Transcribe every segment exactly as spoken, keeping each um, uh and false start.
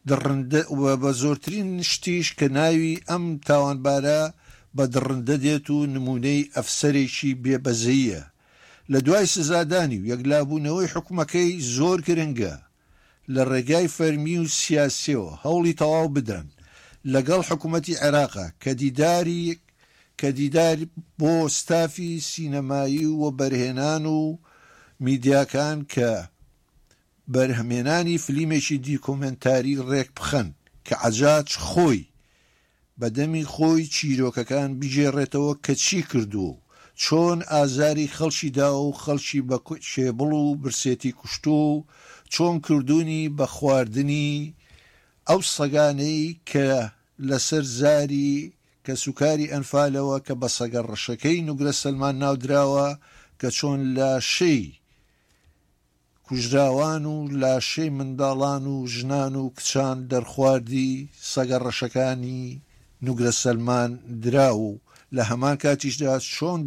بە زۆرترین شتیش کە ناوی ئەم تاوانبارە بە دڕندە دێت و نمونەی ئەفسەرێکی بێبەزەیە. لە دوای سزادانی و یەکلابوونەوەی حکومەکەی زۆر گرنگە لە ڕێگای فەرمی و سیاسیەوە هەوڵی تەواو بدەن لەگەڵ حکوومەتی عێراقا کە دیداری کە دیدار بۆ ستافی سینەمایی و بەرهێنان و میدیاکان کە بەرهەمێنانی فلیمێکی دیکۆمنتاری ڕێک بخەن کە عەجاج خۆی بەدەمی خۆی چیرۆکەکان بجێڕێتەوە کە چی کردووە، چۆن ئازاری خەڵکی داوە و خەڵکی بە شێبڵ و برسێتی کوشتو و چۆن کردوونی بە خواردنی ئەو سەگانەی کە لەسەر زاری کە سوکاری ئەنفالەوە کە بە سەگە ڕەشەکەی نوگرە سەلمان ناودراوە کە چۆن لاشەی کوژراوان و لاشەی منداڵان و ژنان و کچان دەرخواردی سەگە ڕەشەکانی نوگرە سەلمان درا و لە هەمان کاتیشدا چۆن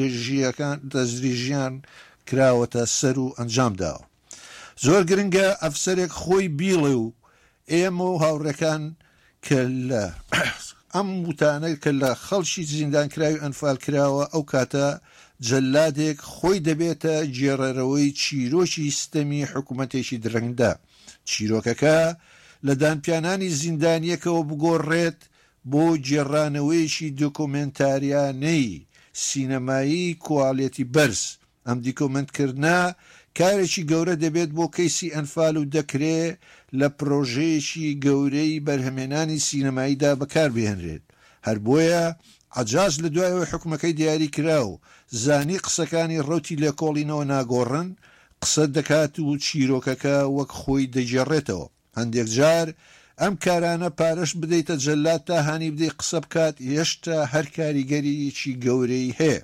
دەستدرێژیان کراوەتە سەر و ئەنجام داوە. زۆر گرنگە ئەفسەرێک خۆی بیڵێ و ئێمە و هاوڕێکان کە لە ئەم وتانە کە لە خەڵکی زیندان کراوی ئەنفال کراوە ئەو کاتە جەلادێک خۆی دەبێتە جێڕەرەوەی چیرۆکی سیستەمی حکوومەتێکی درەنگدا. چیرۆکەکە لە دانپیانانی زیندانیەکەوە بگۆڕێت بۆ جێڕانەوەیەکی دۆکۆمنتاریانەی سینەمایی کواڵێتی بەرز. ئەم دیکۆمنتکردنا کارێکی گەورە دەبێت بۆ کەیسی ئەنفال و دەکرێ لە پرۆژەیەکی گەورەی بەرهەمێنانی سینەماییدا بەکاربهێنرێت. هەر بۆیە عەجاج لە دوایەوەی حکومەکەی دیاری کرا و زانی قسەکانی ڕەوتی لێکۆڵینەوە ناگۆڕن قسە دەکات و چیرۆکەکە وەک خۆی دەجێڕێتەوە. هەندێک جار ئەم کارانە پارەش بدەیتە جەلات تا هانی بدەی قسە بکات هێشتا هەر کاریگەریەکی گەورەی هەیە.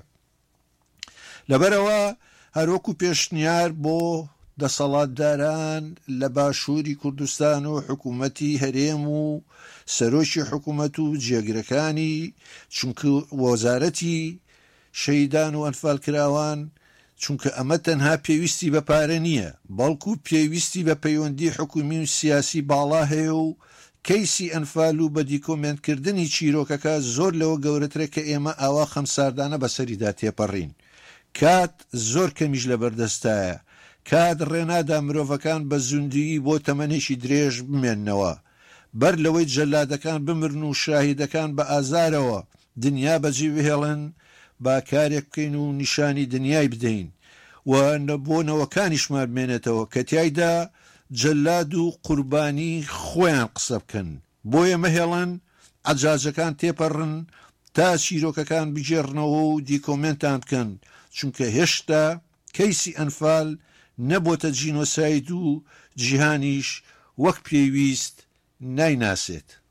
لەبەرەوە هەروەکو پێشنیار بۆ دەسەڵاتداران لە باشووری کوردستان و حکوومەتی هەرێم و سەرۆکی حکوومەت و جێگرەکانی چونکە وەزارەتی شەیدان و ئەنفالکراوان چونکە ئەمە تەنها پێویستی بە پارە نییە بەڵکو پێویستی بە پەیوەندی حکومی و سیاسی باڵا هەیە و کەیسی ئەنفال و بە دیکۆمنتکردنی چیرۆکەکە زۆر لەوە گەورەترە کە ئێمە ئاوا خەمساردانە بەسەریدا تێپەڕین. کات زۆر کەمیش لە بەردەستایە، کات ڕێنادا مرۆڤەکان بە زوندویی بۆ تەمەنێکی درێژ بمێننەوە بەر لەوەی جەلادەکان بمرن و شاهیدەکان بە ئازارەوە دنیا بەجێ بهێڵن با کارێک بکەین و نیشانی دنیای بدەین و بۆ نەوەکانیشمان بمێنێتەوە کە تیایدا جەلاد و قوربانی خۆیان قسە بکەن. بۆیە مەهێڵن عەجاجەکان تێپەڕن تا چیرۆکەکان بجێڕنەوە و دیکۆمنتان بکەن چونکە هێشتا کەیسی ئەنفال نەبۆتە جینۆساید و جیهانیش وەک پێویست نایناسێت.